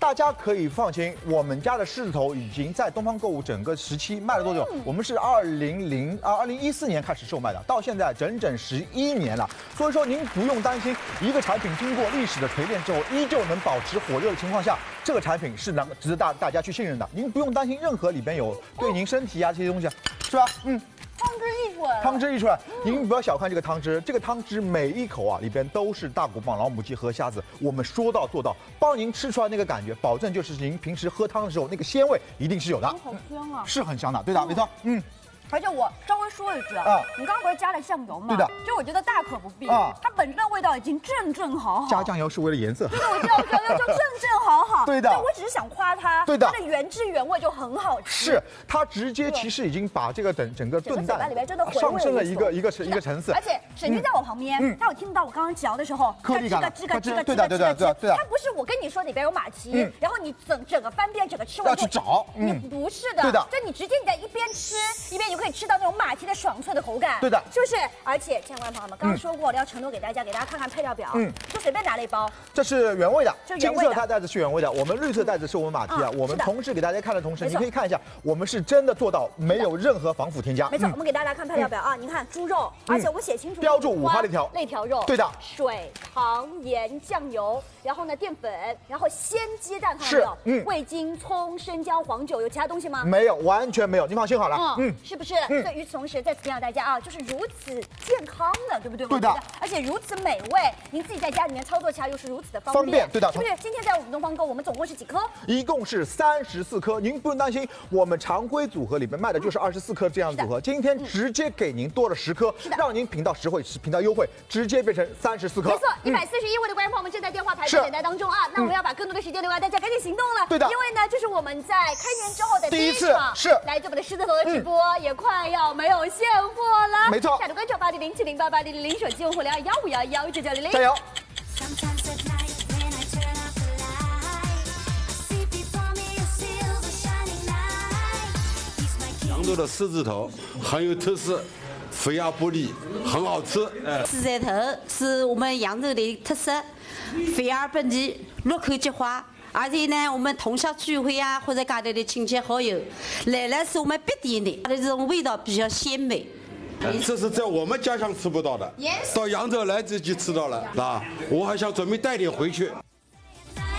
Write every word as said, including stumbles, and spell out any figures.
大家可以放心，我们家的狮子头已经在东方购物整个时期卖了多久？我们是二零零啊二零一四年开始售卖的，到现在整整十一年了。所以说您不用担心，一个产品经过历史的锤炼之后，依旧能保持火热的情况下，这个产品是能值得大大家去信任的。您不用担心任何里边有对您身体啊这些东西，是吧？嗯。 汤汁溢出来， 汤汁溢出来，您不要小看这个汤汁，这个汤汁每一口啊里边都是大骨棒、老母鸡和虾子，我们说到做到，帮您吃出来那个感觉，保证就是您平时喝汤的时候那个鲜味一定是有的， 好香啊， 是很香的，对的，没错，嗯。 而且我稍微说一句啊，你刚刚不是加了酱油吗？ 对的， 就我觉得大可不必啊， 它本身的味道已经正正好好。 加酱油是为了颜色。 对的，我知道，酱油就正正好好。 对的， 我只是想夸它， 对的， 它的原汁原味就很好吃。 是，它直接其实已经把这个整整个炖蛋里边真的上升了一个一个一个层次。 而且沈君在我旁边，他有听到我刚刚嚼的时候， 颗粒感， 吱咯吱咯吱咯吱咯对的对的对的对的。 它不是我跟你说里边有马蹄，然后你整整个翻遍整个吃完要去找， 你不是的， 对的， 就你直接你在一边吃一边就可以吃到那种马蹄的爽脆的口感， 对的， 是不是？而且，亲爱的观众朋友们，刚刚说过了，要承诺给大家，给大家看看配料表，嗯，就随便拿了一包， 这是原味的， 金色它袋子是原味的，我们绿色袋子是我们马蹄啊。我们同时给大家看的同时，你可以看一下，我们是真的做到没有任何防腐添加。 没错，我们给大家看配料表啊，您看猪肉，而且我们写清楚， 标注五花肋条， 肋条肉， 对的， 水、糖、盐、酱油，然后呢淀粉，然后鲜鸡蛋，看到没有？嗯，味精、葱、生姜、黄酒，有其他东西吗？ 没有，完全没有，您放心好了。 嗯，是不是？所以与此同时，再次提醒大家啊，就是如此健康的，对不对？ 对的， 而且如此美味，您自己在家里面操作起来又是如此的方便， 方便，对的， 是不是？今天在我们东方购，我们总共是几颗？ 一共是三十四颗，您不用担心，我们常规组合里面卖的就是二十四颗这样的组合，今天直接给您多了十颗，让您品到实惠，品到优惠，直接变成三十四颗。 没错，一百四十一位的观众朋友们正在电话排队等待当中啊，那我们要把更多的时间留给大家，赶紧行动了。 对的， 因为呢，这是我们在开年之后的第一场， 是来自我们的狮子头的直播，也快要没有现货了。 没错， 下周关注八零零七零八八零零零手机用户聊幺五幺幺九九零零， 加油！ 扬州的狮子头很有特色，肥而不腻，很好吃。 哎，狮子头是我们扬州的特色，肥而不腻，入口即化。而且呢，我们同乡聚会啊，或者家里的亲戚好友来了，是我们必点的，它的这种味道比较鲜美。 这是在我们家乡吃不到的，到扬州来自己吃到了，啊，我还想准备带点回去。